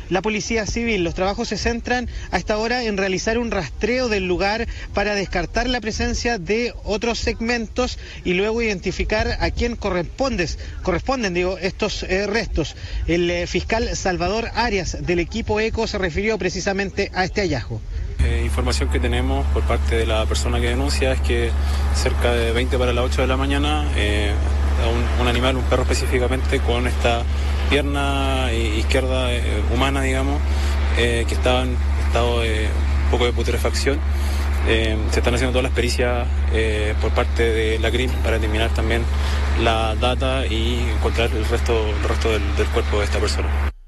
la Policía Civil. Los trabajos se centran a esta hora en realizar un rastreo del lugar para descartar la presencia de otros segmentos y luego identificar a quién corresponden estos restos. El fiscal Salvador Arias del equipo ECO se refirió precisamente a este hallazgo. Información que tenemos por parte de la persona que denuncia es que cerca de 20 para las 8 de la mañana un animal, un perro específicamente, con esta pierna izquierda humana, digamos, que estaba en estado de un poco de putrefacción. Se están haciendo todas las pericias por parte de la CRIM para determinar también la data y encontrar el resto del cuerpo de esta persona.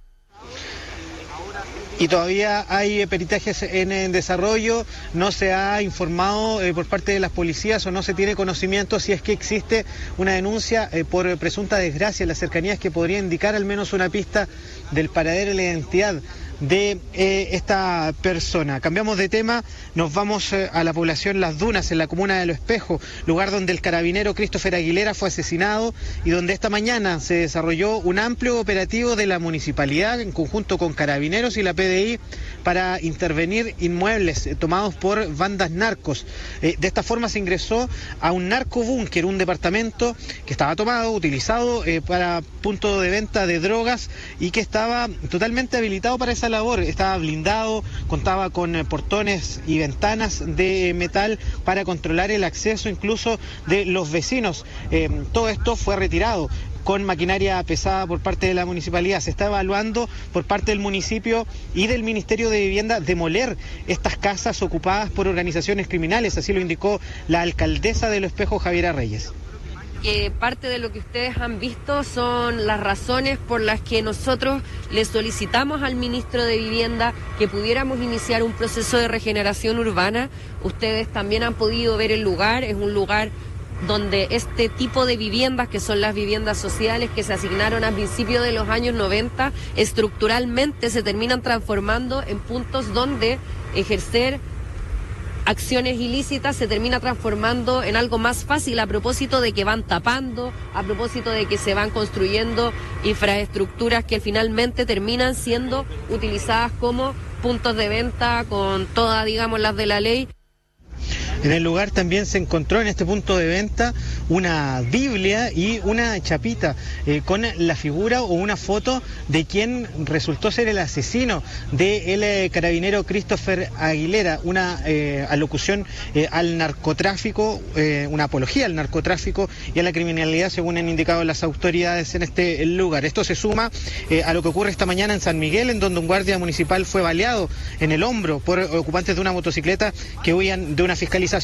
Y todavía hay peritajes en desarrollo, no se ha informado por parte de las policías o no se tiene conocimiento si es que existe una denuncia por presunta desgracia en las cercanías que podría indicar al menos una pista del paradero y la identidad de esta persona. Cambiamos de tema, nos vamos a la población Las Dunas, en la comuna de Lo Espejo, lugar donde el carabinero Christopher Aguilera fue asesinado y donde esta mañana se desarrolló un amplio operativo de la municipalidad en conjunto con carabineros y la PDI para intervenir inmuebles tomados por bandas narcos. De esta forma se ingresó a un narcobúnker, un departamento que estaba tomado, utilizado para punto de venta de drogas y que estaba totalmente habilitado para esa labor. Estaba blindado, contaba con portones y ventanas de metal para controlar el acceso incluso de los vecinos. Todo esto fue retirado con maquinaria pesada por parte de la municipalidad. Se está evaluando por parte del municipio y del Ministerio de Vivienda demoler estas casas ocupadas por organizaciones criminales, así lo indicó la alcaldesa de Lo Espejo, Javiera Reyes. Parte de lo que ustedes han visto son las razones por las que nosotros le solicitamos al ministro de Vivienda que pudiéramos iniciar un proceso de regeneración urbana. Ustedes también han podido ver el lugar, es un lugar donde este tipo de viviendas, que son las viviendas sociales que se asignaron a principios de los años 90, estructuralmente se terminan transformando en puntos donde ejercer acciones ilícitas se termina transformando en algo más fácil, a propósito de que van tapando, a propósito de que se van construyendo infraestructuras que finalmente terminan siendo utilizadas como puntos de venta con todas, digamos, las de la ley. En el lugar también se encontró en este punto de venta una Biblia y una chapita con la figura o una foto de quien resultó ser el asesino del carabinero Christopher Aguilera, una alocución al narcotráfico, una apología al narcotráfico y a la criminalidad, según han indicado las autoridades en este lugar. Esto se suma a lo que ocurre esta mañana en San Miguel, en donde un guardia municipal fue baleado en el hombro por ocupantes de una motocicleta que huían de una fiscalización.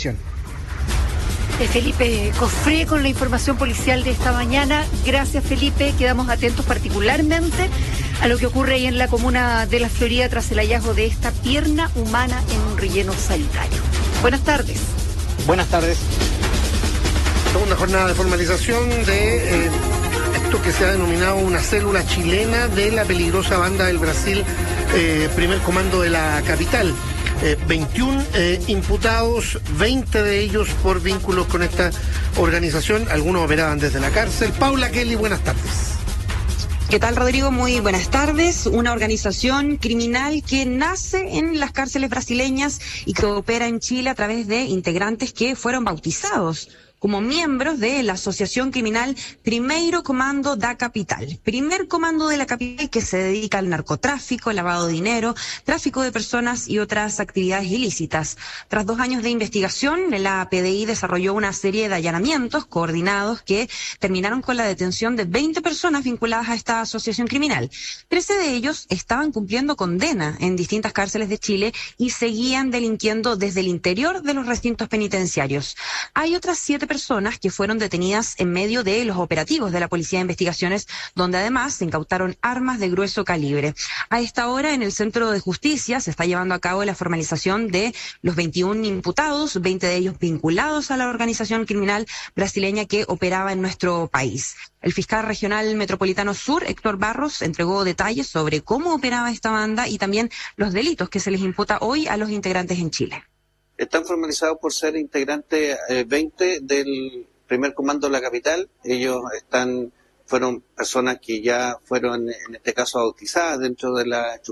Felipe Cofré con la información policial de esta mañana. Gracias, Felipe. Quedamos atentos particularmente a lo que ocurre ahí en la comuna de La Florida tras el hallazgo de esta pierna humana en un relleno sanitario. Buenas tardes. Buenas tardes. Segunda jornada de formalización de esto que se ha denominado una célula chilena de la peligrosa banda del Brasil, primer comando de la capital. 21 imputados, 20 de ellos por vínculos con esta organización, algunos operaban desde la cárcel. Paula Kelly, buenas tardes. ¿Qué tal, Rodrigo? Muy buenas tardes. Una organización criminal que nace en las cárceles brasileñas y que opera en Chile a través de integrantes que fueron bautizados como miembros de la asociación criminal Primeiro Comando da Capital. Primer comando de la capital que se dedica al narcotráfico, lavado de dinero, tráfico de personas y otras actividades ilícitas. Tras 2 años de investigación, la PDI desarrolló una serie de allanamientos coordinados que terminaron con la detención de 20 personas vinculadas a esta asociación criminal. 13 de ellos estaban cumpliendo condena en distintas cárceles de Chile y seguían delinquiendo desde el interior de los recintos penitenciarios. Hay otras 7 personas que fueron detenidas en medio de los operativos de la Policía de Investigaciones, donde además se incautaron armas de grueso calibre. A esta hora, en el Centro de Justicia, se está llevando a cabo la formalización de los 21 imputados, 20 de ellos vinculados a la organización criminal brasileña que operaba en nuestro país. El fiscal regional metropolitano sur, Héctor Barros, entregó detalles sobre cómo operaba esta banda y también los delitos que se les imputa hoy a los integrantes en Chile. Están formalizados por ser integrantes 20 del primer comando de la capital. Ellos fueron personas que ya fueron, en este caso, bautizadas dentro de la